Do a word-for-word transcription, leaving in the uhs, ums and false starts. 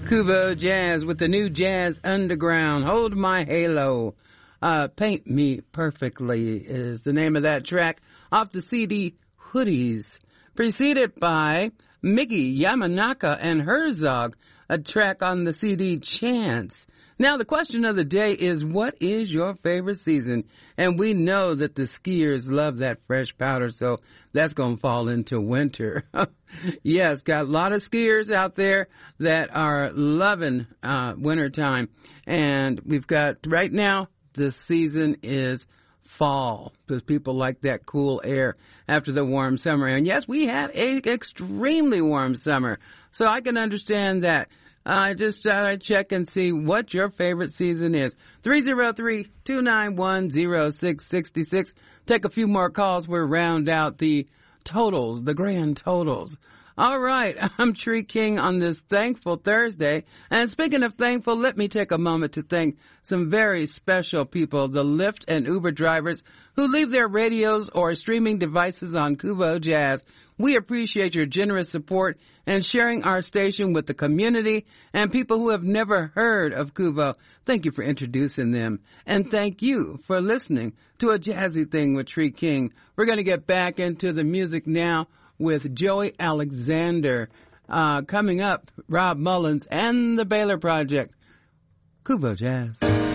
Kuvo Jazz with the new Jazz Underground. Hold My Halo. Uh, Paint Me Perfectly is the name of that track off the C D Hoodies. Preceded by Miggy Yamanaka and Herzog, a track on the C D Chance. Now the question of the day is, what is your favorite season? And we know that the skiers love that fresh powder, so that's going to fall into winter. Yes, got a lot of skiers out there that are loving uh wintertime. And we've got, right now, the season is fall, because people like that cool air after the warm summer. And yes, we had a extremely warm summer, so I can understand that. I uh, just thought I'd check and see what your favorite season is. three oh three, two nine one, oh six six six. Take a few more calls. We'll round out the totals, the grand totals. All right, I'm Tree King on this Thankful Thursday. And speaking of thankful, let me take a moment to thank some very special people, the Lyft and Uber drivers who leave their radios or streaming devices on Kuvo Jazz. We appreciate your generous support and sharing our station with the community and people who have never heard of Kuvo. Thank you for introducing them. And thank you for listening to A Jazzy Thing with Tree King. We're going to get back into the music now with Joey Alexander. Uh, coming up, Rob Mullins and the Baylor Project. Kuvo Jazz.